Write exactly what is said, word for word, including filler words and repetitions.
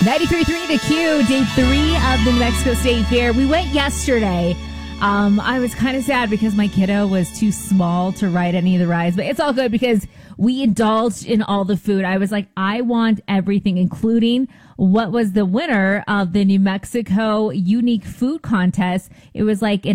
ninety-three point three The Q, day three of the New Mexico State Fair. We went yesterday. Um, I was kind of sad because my kiddo was too small to ride any of the rides, but it's all good because we indulged in all the food. I was like, I want everything, including what was the winner of the New Mexico Unique Food Contest. It was like an